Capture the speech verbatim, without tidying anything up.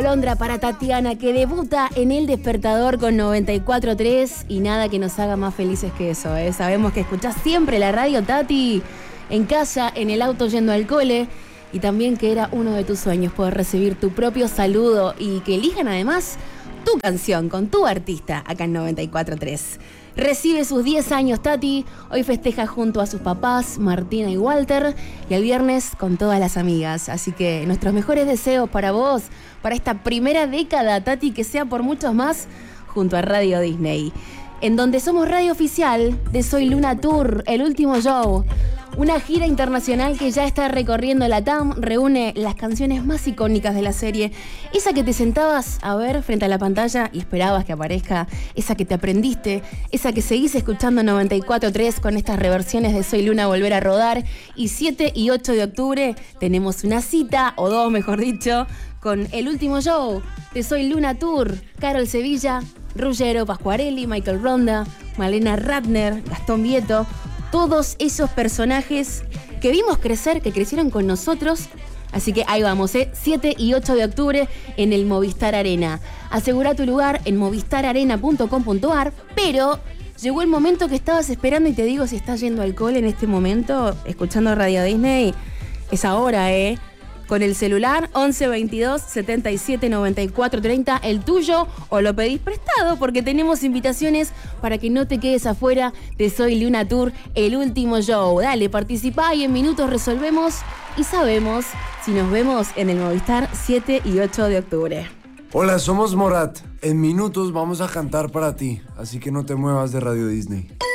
Londra para Tatiana, que debuta en El Despertador con noventa y cuatro punto tres y nada que nos haga más felices que eso, ¿eh? Sabemos que escuchás siempre la radio, Tati, en casa, en el auto yendo al cole, y también que era uno de tus sueños poder recibir tu propio saludo y que elijan además tu canción con tu artista acá en noventa y cuatro punto tres. Recibe sus diez años, Tati. Hoy festeja junto a sus papás, Martina y Walter, y el viernes con todas las amigas. Así que nuestros mejores deseos para vos, para esta primera década, Tati, que sea por muchos más, junto a Radio Disney, en donde somos radio oficial de Soy Luna Tour, el último show. Una gira internacional que ya está recorriendo la T A M, reúne las canciones más icónicas de la serie, esa que te sentabas a ver frente a la pantalla y esperabas que aparezca, esa que te aprendiste, esa que seguís escuchando noventa y cuatro punto tres con estas reversiones de Soy Luna volver a rodar. Y siete y ocho de octubre tenemos una cita, o dos mejor dicho, con el último show de Soy Luna Tour. Carol Sevilla, Ruggero Pasquarelli, Michael Ronda, Malena Ratner, Gastón Vieto, todos esos personajes que vimos crecer, que crecieron con nosotros. Así que ahí vamos, ¿eh? siete y ocho de octubre en el Movistar Arena. Asegura tu lugar en movistar arena punto com punto ar, pero llegó el momento que estabas esperando y te digo, si estás yendo al cole en este momento, escuchando Radio Disney, es ahora, ¿eh? Con el celular once veintidós setenta y siete noventa y cuatro treinta, el tuyo, o lo pedís prestado porque tenemos invitaciones para que no te quedes afuera de Soy Luna Tour, el último show. Dale, participá y en minutos resolvemos y sabemos si nos vemos en el Movistar siete y ocho de octubre. Hola, somos Morat. En minutos vamos a cantar para ti, así que no te muevas de Radio Disney.